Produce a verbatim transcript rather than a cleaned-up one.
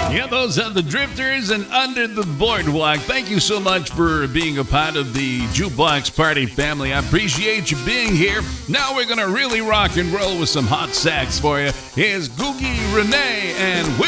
Yeah, those are the Drifters and Under the Boardwalk. Thank you so much for being a part of the Jukebox Party family. I appreciate you being here. Now we're going to really rock and roll with some hot sax for you. Here's Googie Renee and Will